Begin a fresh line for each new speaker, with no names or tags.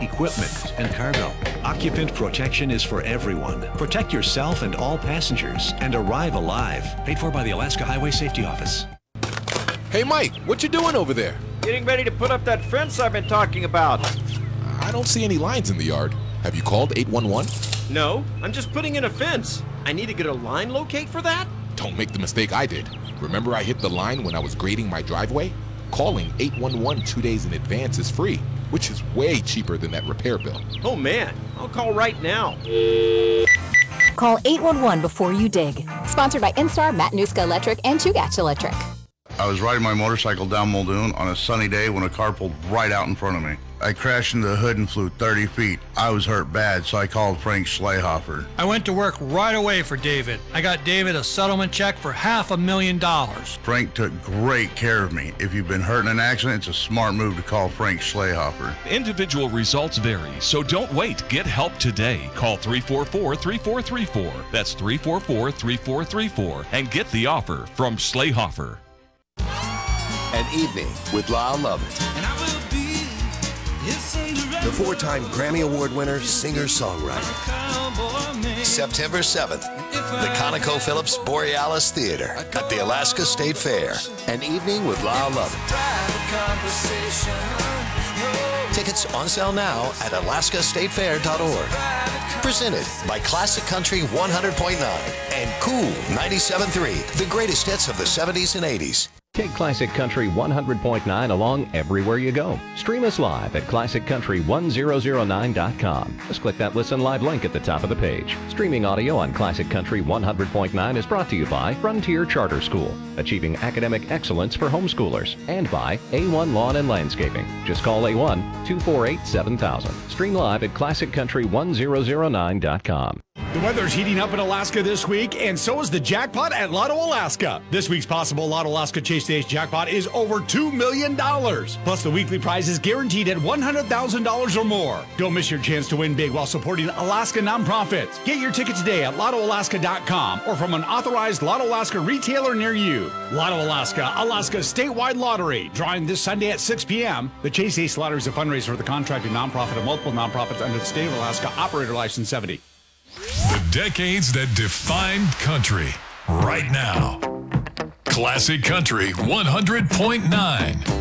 equipment, and cargo. Occupant protection is for everyone. Protect yourself and all passengers and arrive alive. Paid for by the Alaska Highway Safety Office.
Hey, Mike, what you doing over there?
Getting ready to put up that fence I've been talking about.
I don't see any lines in the yard. Have you called 811?
No, I'm just putting in a fence. I need to get a line locate for that?
Don't make the mistake I did. Remember I hit the line when I was grading my driveway? Calling 811 2 days in advance is free, which is way cheaper than that repair bill.
Oh man, I'll call right now.
Call 811 before you dig. Sponsored by Instar, Matanuska Electric, and Chugach Electric.
I was riding my motorcycle down Muldoon on a sunny day when a car pulled right out in front of me. I crashed into the hood and flew 30 feet. I was hurt bad, so I called Frank Schleihofer.
I went to work right away for David. I got David a settlement check for $500,000.
Frank took great care of me. If you've been hurt in an accident, it's a smart move to call Frank Schleihofer.
Individual results vary, so don't wait. Get help today. Call 344-3434. That's 344-3434 and get the offer from Schleihofer.
An Evening with Lyle Lovett. The four-time Grammy Award winner, singer-songwriter. September 7th, the ConocoPhillips Borealis Theater at the Alaska State Fair. An Evening with Lyle Lovett. Tickets on sale now at alaskastatefair.org. Presented by Classic Country 100.9 and Cool 97.3, the greatest hits of the 70s and 80s.
Take Classic Country 100.9 along everywhere you go. Stream us live at classiccountry1009.com. Just click that Listen Live link at the top of the page. Streaming audio on Classic Country 100.9 is brought to you by Frontier Charter School, achieving academic excellence for homeschoolers, and by A1 Lawn and Landscaping. Just call A1-248-7000. Stream live at classiccountry1009.com.
The weather's heating up in Alaska this week, and so is the jackpot at Lotto Alaska. This week's possible Lotto Alaska Chase Days jackpot is over $2 million. Plus, the weekly prize is guaranteed at $100,000 or more. Don't miss your chance to win big while supporting Alaska nonprofits. Get your ticket today at LottoAlaska.com or from an authorized Lotto Alaska retailer near you. Lotto Alaska, Alaska's statewide lottery. Drawing this Sunday at 6 p.m. The Chase Days Lottery is a fundraiser for the contracted nonprofit of multiple nonprofits under the State of Alaska Operator License 70.
The decades that defined country right now. Classic Country 100.9.